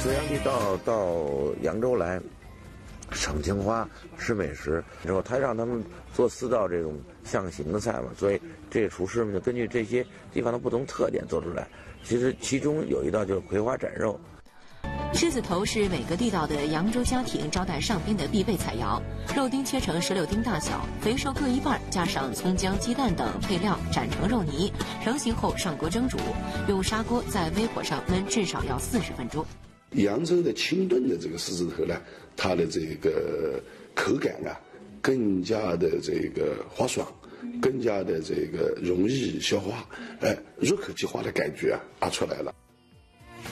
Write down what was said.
隋炀帝到扬州来赏青花、吃美食之后，他让他们做4道这种象形的菜嘛，所以这个厨师们就根据这些地方的不同特点做出来。其实其中有一道就是葵花斩肉。 狮子头是每个地道的扬州家庭招待上宾的必备菜肴，肉丁切成16丁大小，肥瘦各一半，加上葱姜、鸡蛋等配料，斩成肉泥，成型后上锅蒸煮，用砂锅在微火上焖至少要40分钟。 扬州的清炖的这个狮子头呢，它的这个口感啊，更加的这个滑爽，更加的这个容易消化，入口即化的感觉啊出来了。